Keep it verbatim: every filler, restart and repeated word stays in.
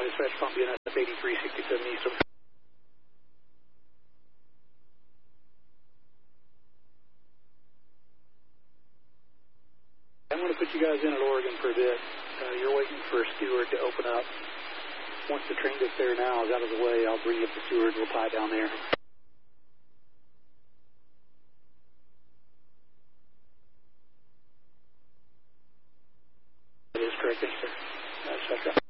dispatch pump B N S eighty-three sixty-seven East. I'm going to put you guys in at Oregon for a bit. Uh, you're waiting for a steward to open up. Once the train that's there now is out of the way, I'll bring up the steward and we'll tie down there. That is correct, yes, sir. That's right.